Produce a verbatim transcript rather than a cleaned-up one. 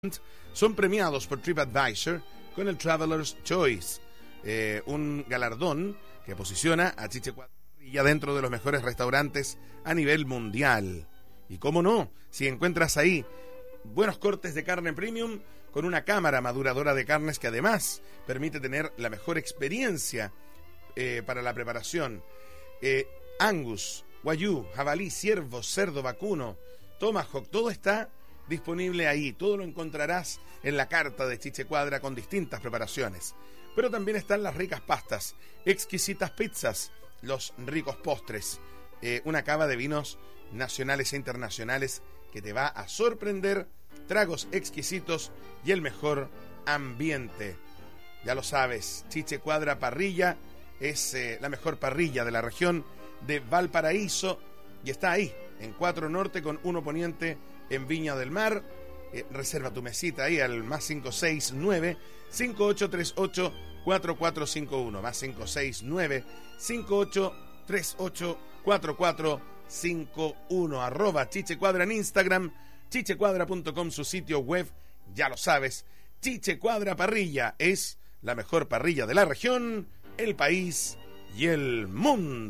son premiados por TripAdvisor con el Traveler's Choice, eh, un galardón que posiciona a Chiche Cuadra Parrilla dentro de los mejores restaurantes a nivel mundial. Y cómo no, si encuentras ahí buenos cortes de carne premium con una cámara maduradora de carnes que además permite tener la mejor experiencia eh, para la preparación. Eh, Angus, Wagyu, jabalí, ciervo, cerdo, vacuno, tomahawk, todo está disponible ahí. Todo lo encontrarás en la carta de Chiche Cuadra con distintas preparaciones. Pero también están las ricas pastas, exquisitas pizzas, los ricos postres, eh, una cava de vinos nacionales e internacionales que te va a sorprender, tragos exquisitos y el mejor ambiente. Ya lo sabes, Chiche Cuadra Parrilla es eh, la mejor parrilla de la región de Valparaíso y está ahí, en cuatro Norte con uno Poniente en Viña del Mar. Eh, reserva tu mesita ahí al más cinco seis nueve, cinco ocho tres ocho, cuatro cuatro cinco uno, más cinco seis nueve, cinco ocho tres ocho, cuatro cuatro cinco uno, arroba Chiche Cuadra en Instagram, chichecuadra punto com su sitio web. Ya lo sabes, Chiche Cuadra Parrilla es la mejor parrilla de la región, el país y el mundo.